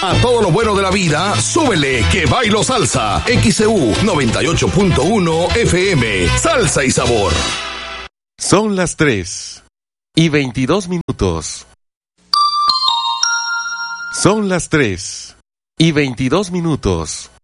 A todo lo bueno de la vida, súbele que bailo salsa. XEU 98.1 FM. Salsa y sabor. Son las 3:22. Son las 3:22.